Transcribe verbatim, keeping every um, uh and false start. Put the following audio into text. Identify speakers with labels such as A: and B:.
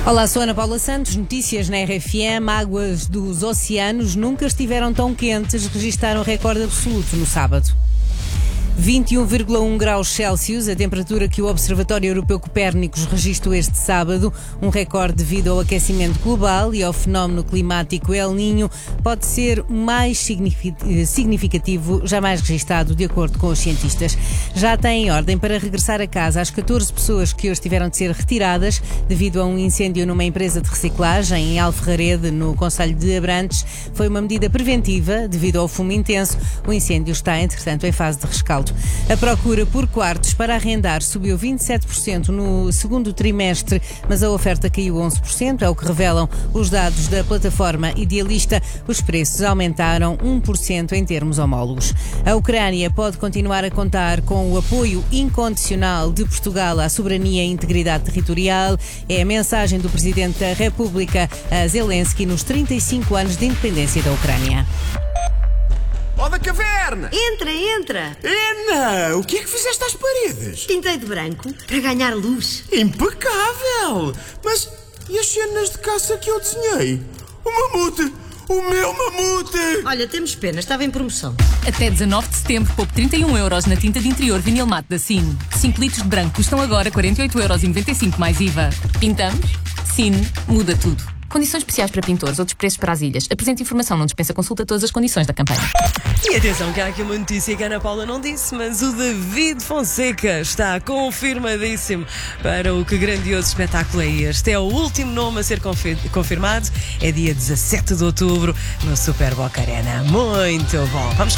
A: Olá, sou Ana Paula Santos, notícias na R F M. Águas dos oceanos nunca estiveram tão quentes, registaram recorde absoluto no sábado. vinte e um vírgula um graus Celsius, a temperatura que o Observatório Europeu Copérnicos registrou este sábado, um recorde devido ao aquecimento global e ao fenómeno climático El Niño, pode ser o mais significativo jamais registado, de acordo com os cientistas. Já tem ordem para regressar a casa as catorze pessoas que hoje tiveram de ser retiradas devido a um incêndio numa empresa de reciclagem em Alferrarede, no concelho de Abrantes. Foi uma medida preventiva devido ao fumo intenso. O incêndio está, entretanto, em fase de rescaldo. A procura por quartos para arrendar subiu vinte e sete por cento no segundo trimestre, mas a oferta caiu onze por cento, é o que revelam os dados da plataforma Idealista. Os preços aumentaram um por cento em termos homólogos. A Ucrânia pode continuar a contar com o apoio incondicional de Portugal à soberania e integridade territorial. É a mensagem do Presidente da República, a Zelensky, nos trinta e cinco anos de independência da Ucrânia.
B: Ó da caverna!
C: Entra, entra!
B: Ana, o que é que fizeste às paredes?
C: Pintei de branco para ganhar luz.
B: Impecável! Mas e as cenas de caça que eu desenhei? O mamute! O meu mamute!
C: Olha, temos pena, estava em promoção.
D: Até dezanove de setembro, poupe trinta e um euros na tinta de interior vinil mate da Cine. cinco litros de branco custam agora quarenta e oito euros e noventa e cinco mais I V A. Pintamos? Cine muda tudo. Condições especiais para pintores, outros preços para as ilhas. Apresente informação, não dispensa consulta todas as condições da campanha.
E: E atenção que há aqui uma notícia que a Ana Paula não disse, mas o David Fonseca está confirmadíssimo para o Que Grandioso Espetáculo é Este. É o último nome a ser confirmado. É dia dezassete de outubro no Super Boca Arena. Muito bom. Vamos